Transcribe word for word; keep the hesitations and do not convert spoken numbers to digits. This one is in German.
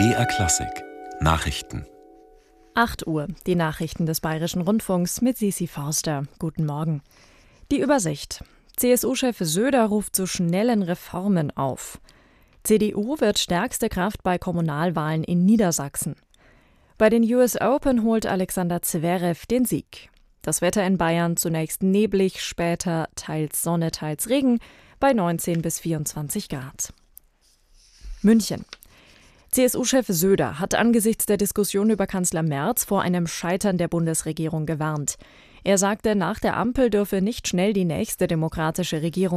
B R Klassik Nachrichten. acht Uhr, die Nachrichten des Bayerischen Rundfunks mit Sisi Forster. Guten Morgen. Die Übersicht. C S U-Chef Söder ruft zu schnellen Reformen auf. C D U wird stärkste Kraft bei Kommunalwahlen in Niedersachsen. Bei den U S Open holt Alexander Zverev den Sieg. Das Wetter in Bayern zunächst neblig, später teils Sonne, teils Regen bei neunzehn bis vierundzwanzig Grad. München. C S U-Chef Söder hat angesichts der Diskussion über Kanzler Merz vor einem Scheitern der Bundesregierung gewarnt. Er sagte, nach der Ampel dürfe nicht schnell die nächste demokratische Regierung